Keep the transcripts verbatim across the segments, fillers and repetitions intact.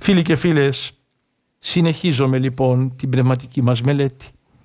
Φίλοι και φίλες, συνεχίζομαι λοιπόν την πνευματική μας μελέτη.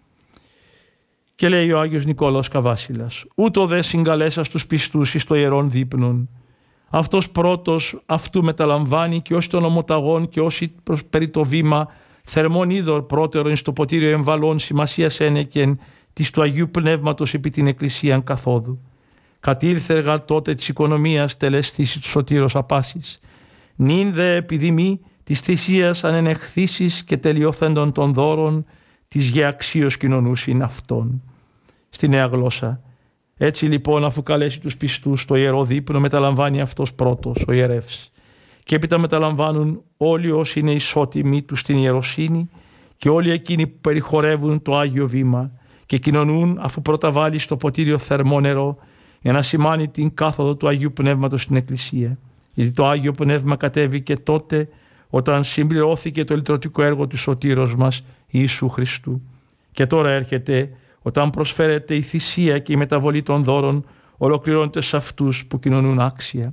Και λέει ο Άγιος Νικόλαος Καβάσιλας: «Ούτω δε συγκαλέσα στους πιστούς εις το ιερόν δείπνον. Αυτός πρώτος αυτού μεταλαμβάνει και όσοι των ομοταγών και όσοι προς περί το βήμα θερμόν είδωρ πρώτερον στο ποτήριο εμβαλών σημασίας ένεκεν της του Αγίου Πνεύματος επί την Εκκλησίαν καθόδου. Κατήλθε εργά τότε της οικονομίας τελεσθήσει του σωτήρος απάσης. Νυν δε επιδημή της θυσίας ανενεχθήσεις και τελειώθεντων των δώρων της γεαξίως κοινωνούσιν αυτών». Στη νέα γλώσσα. Έτσι λοιπόν, αφού καλέσει τους πιστούς στο ιερό δείπνο, μεταλαμβάνει αυτός πρώτος, ο ιερεύς. Και έπειτα μεταλαμβάνουν όλοι όσοι είναι ισότιμοι του στην ιεροσύνη και όλοι εκείνοι που περιχωρεύουν το Άγιο Βήμα και κοινωνούν, αφού πρώτα βάλει στο ποτήριο θερμό νερό για να σημάνει την κάθοδο του Αγίου Πνεύματος στην Εκκλησία. Γιατί το Άγιο Πνεύμα κατέβηκε τότε όταν συμπληρώθηκε το λυτρωτικό έργο του σωτήρος μας Ιησού Χριστού. Και τώρα έρχεται όταν προσφέρεται η θυσία και η μεταβολή των δώρων, ολοκληρώνεται σε αυτούς που κοινωνούν άξια.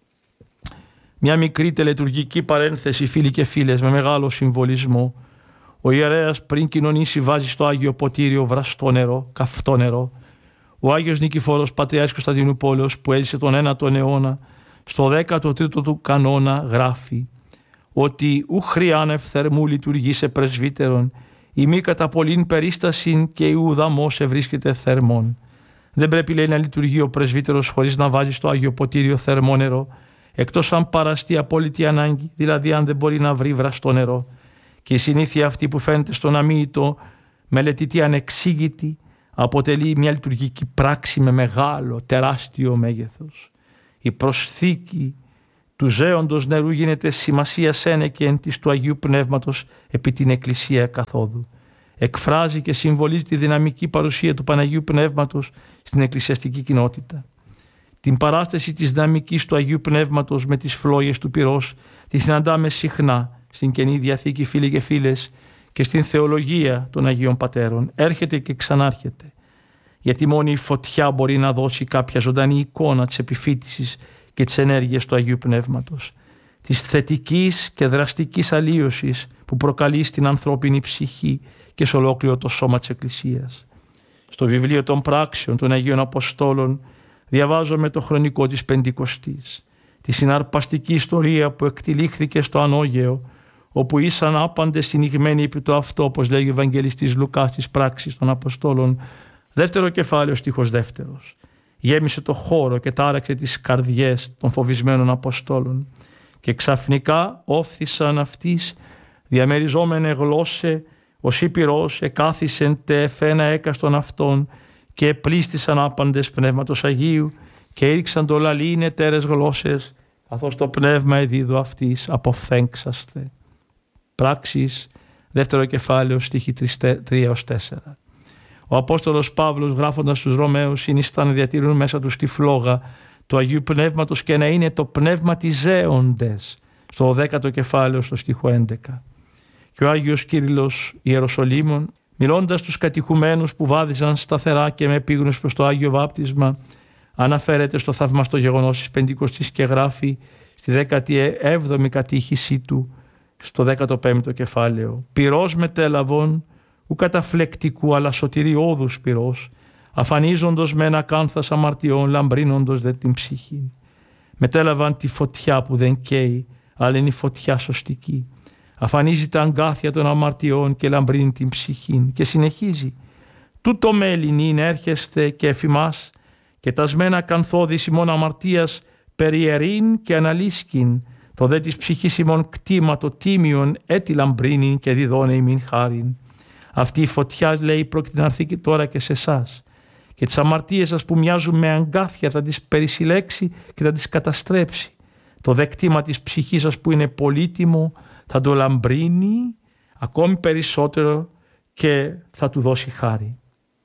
Μια μικρή τελετουργική παρένθεση, φίλοι και φίλες, με μεγάλο συμβολισμό. Ο ιερέας πριν κοινωνήσει βάζει στο Άγιο Ποτήριο βραστό νερό, καυτό νερό. Ο Άγιος Νικηφόρος Πατριάρχης Κωνσταντινούπολεως, που έζησε τον ένατο αιώνα, στο δέκατο τρίτο του κανόνα γράφει ότι «ου χρειάνευ θερμού λειτουργεί σε πρεσβύτερον, η μη κατά πολλήν περίστασιν και η ουδαμός ευρίσκεται θερμόν». Δεν πρέπει, λέει, να λειτουργεί ο πρεσβύτερος χωρίς να βάζει στο Άγιο Ποτήριο θερμό νερό, εκτός αν παραστεί απόλυτη ανάγκη, δηλαδή αν δεν μπορεί να βρει βραστό νερό. Και η συνήθεια αυτή που φαίνεται στον αμοίητο μελετητή ανεξήγητη αποτελεί μια λειτουργική πράξη με μεγάλο, τεράστιο μέγεθος. Η προσθήκη του ζέοντος νερού γίνεται σημασία σένεκεν της του Αγίου Πνεύματος επί την Εκκλησία καθόδου. Εκφράζει και συμβολίζει τη δυναμική παρουσία του Παναγίου Πνεύματος στην εκκλησιαστική κοινότητα. Την παράσταση της δυναμικής του Αγίου Πνεύματος με τις φλόγες του πυρός τη συναντάμε συχνά στην Καινή Διαθήκη, φίλοι και φίλες, και στην θεολογία των Αγίων Πατέρων. Έρχεται και ξανάρχεται. Γιατί μόνο η φωτιά μπορεί να δώσει κάποια ζωντανή εικόνα της επιφύτησης και της ενέργειας του Αγίου Πνεύματος, της θετικής και δραστικής αλλίωσης που προκαλεί στην ανθρώπινη ψυχή και σε ολόκληρο το σώμα της Εκκλησίας. Στο βιβλίο των πράξεων των Αγίων Αποστόλων διαβάζουμε το χρονικό της Πεντηκοστής, τη συναρπαστική ιστορία που εκτυλίχθηκε στο Ανώγεο, όπου ήσαν άπαντες συνηγμένοι επί το αυτό, όπως λέγει ο Ευαγγελιστής Λουκάς στις πράξεις των Αποστόλων, δεύτερο κεφάλαιο, στίχος δεύτερος. Γέμισε το χώρο και τάραξε τις καρδιές των φοβισμένων Αποστόλων και ξαφνικά όφθησαν αυτοίς διαμεριζόμενε γλώσσε ως Ήπειρος εκάθισεν τε εφένα έκαστον αυτών και επλήστησαν άπαντες Πνεύματος Αγίου και έριξαν το λαλήν εταίρες γλώσσες καθώς το πνεύμα εδίδω αυτής αποφθέγξαστε. Πράξεις, δεύτερο κεφάλαιο, στίχοι τρία έως τέσσερα. Ο Απόστολος Παύλος, γράφοντας στους Ρωμαίους, συνιστά να διατηρούν μέσα τους τη φλόγα του Αγίου Πνεύματος και να είναι το πνεύμα της ζέοντες, στο δέκατο κεφάλαιο, στο στίχο έντεκα. Και ο Άγιος Κύριλλος Ιεροσολύμων, μιλώντας στους κατηχουμένους που βάδιζαν σταθερά και με επίγνωση προς το Άγιο Βάπτισμα, αναφέρεται στο θαυμαστό γεγονός της Πεντηκοστής και γράφει στη δέκατη έβδομη κατήχησή του, στο δέκατο πέμπτο κεφάλαιο: «Πυρός μετέλαβον, ου καταφλεκτικού αλλά σωτηριώδους πυρός, αφανίζοντος με ένα κάνθας αμαρτιών, λαμπρύνοντος δε την ψυχή. Μετέλαβαν τη φωτιά που δεν καίει, αλλά είναι η φωτιά σωστική. Αφανίζει τα αγκάθια των αμαρτιών και λαμπρύνει την ψυχή». Και συνεχίζει: «Τούτο μέλιν είναι έρχεστε και εφημάς, και τασμένα κανθώδης ημών αμαρτίας περιερήν και αναλύσκην, το δε της ψυχής ημών κτήμα το τίμιον έτι λαμπρύνην και διδώνε ημίν χάριν». Αυτή η φωτιά, λέει, πρόκειται να έρθει και τώρα και σε εσάς. Και τις αμαρτίες σας που μοιάζουν με αγκάθια θα τις περισυλλέξει και θα τις καταστρέψει. Το δε κτήμα της ψυχής σας που είναι πολύτιμο θα το λαμπρύνει ακόμη περισσότερο και θα του δώσει χάρη.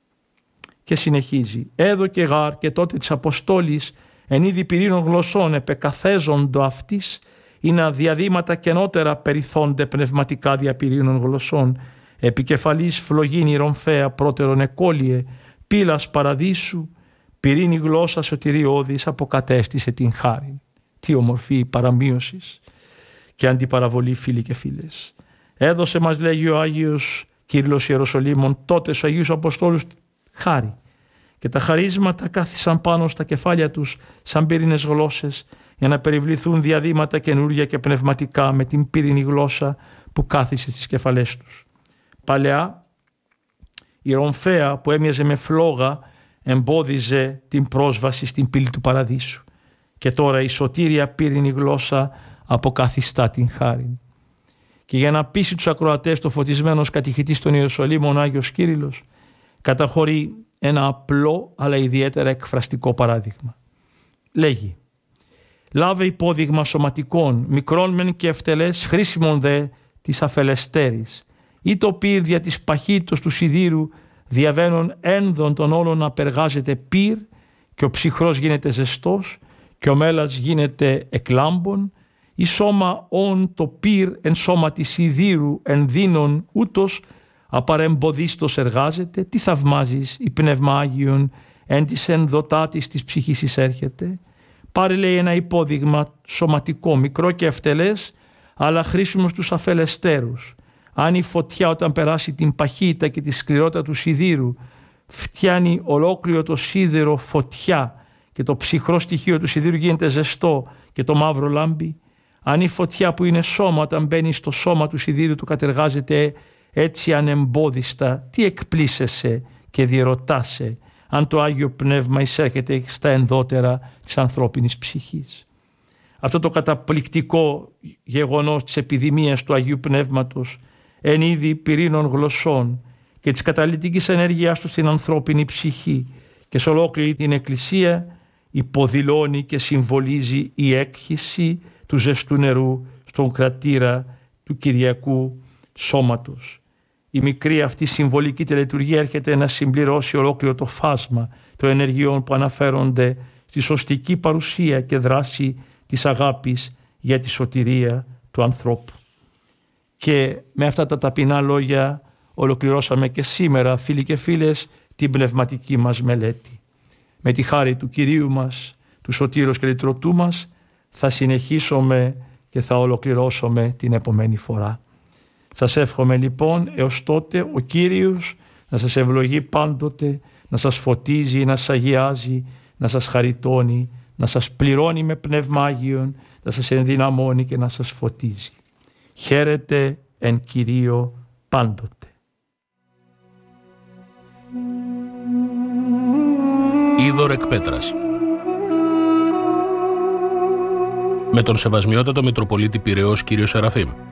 Και συνεχίζει: «Έδω και γάρ και τότε της Αποστόλης εν είδη πυρήνων γλωσσών επεκαθέζοντο αυτής, είναι διαδήματα καινότερα περιθώνται πνευματικά διαπυρήνων γλωσσών, επικεφαλής φλογίνη ρομφαία πρώτερον εκόλυε, πύλας παραδείσου, πυρήνη γλώσσα σωτηριώδης αποκατέστησε την χάρη». Τι ομορφή παραμείωσης. και αντιπαραβολή, φίλοι και φίλες. Έδωσε, μας λέγει ο Άγιος Κύριλλος Ιεροσολύμων, τότε στους Αγίους Αποστόλους χάρη. Και τα χαρίσματα κάθισαν πάνω στα κεφάλια τους σαν πύρινες γλώσσες για να περιβληθούν διαδήματα καινούργια και πνευματικά με την πύρινη γλώσσα που κάθισε στις κεφαλές τους. Παλαιά η ρομφαία που έμοιαζε με φλόγα εμπόδιζε την πρόσβαση στην πύλη του παραδείσου και τώρα η σωτήρια πύρινη γλώσσα αποκαθιστά την χάρη. Και για να πείσει τους ακροατές, το φωτισμένος κατηχητής των Ιεροσολύμων ο Άγιος Κύριλλος καταχωρεί ένα απλό αλλά ιδιαίτερα εκφραστικό παράδειγμα. Λέγει: «Λάβε υπόδειγμα σωματικών, μικρών μεν και ευτελές, χρήσιμον δε της αφελεστέρης, ή το πυρ δια της παχύτητος του σιδήρου διαβαίνουν ένδον των όλων να περγάζεται πυρ και ο ψυχρός γίνεται ζεστός και ο μέλας γίνεται εκλάμπων, ή σώμα όν το πυρ εν σώμα της σιδήρου εν δίνον ούτως απαρεμποδίστος εργάζεται, τι θαυμάζεις η πνεύμα Άγιον εν της ενδοτάτης της ψυχής εισέρχεται». Πάρε, λέει, ένα υπόδειγμα σωματικό, μικρό και ευτελές, αλλά χρήσιμο στους αφελεστέρους. Αν η φωτιά όταν περάσει την παχύτητα και τη σκληρότητα του σιδήρου φτιάνει ολόκληρο το σίδερο φωτιά και το ψυχρό στοιχείο του σιδήρου γίνεται ζεστό και το μαύρο λάμπει, αν η φωτιά που είναι σώμα όταν μπαίνει στο σώμα του σιδήρου του κατεργάζεται έτσι ανεμπόδιστα, τι εκπλήσεσαι και διερωτάσαι αν το Άγιο Πνεύμα εισέρχεται στα ενδότερα της ανθρώπινης ψυχής. Αυτό το καταπληκτικό γεγονός της επιδημίας του Αγίου Πνεύματος εν είδη πυρήνων γλωσσών και της καταλυτικής ενέργειάς του στην ανθρώπινη ψυχή και σε ολόκληρη την Εκκλησία υποδηλώνει και συμβολίζει η έκχυση του ζεστού νερού στον κρατήρα του Κυριακού σώματος. Η μικρή αυτή συμβολική τελετουργία έρχεται να συμπληρώσει ολόκληρο το φάσμα των ενεργειών που αναφέρονται στη σωστική παρουσία και δράση της αγάπης για τη σωτηρία του ανθρώπου. Και με αυτά τα ταπεινά λόγια ολοκληρώσαμε και σήμερα, φίλοι και φίλες, την πνευματική μας μελέτη. Με τη χάρη του Κυρίου μας, του Σωτήρος και Λυτρωτού μας, θα συνεχίσουμε και θα ολοκληρώσουμε την επομένη φορά. Σας εύχομαι λοιπόν έως τότε ο Κύριος να σας ευλογεί πάντοτε, να σας φωτίζει, να σας αγιάζει, να σας χαριτώνει, να σας πληρώνει με Πνεύμα Άγιον, να σας ενδυναμώνει και να σας φωτίζει. Χαίρετε εν Κυρίω πάντοτε. Είδωρ εκ Πέτρας. Με τον Σεβασμιότατο Μητροπολίτη Πειραιώς κύριο Σεραφείμ.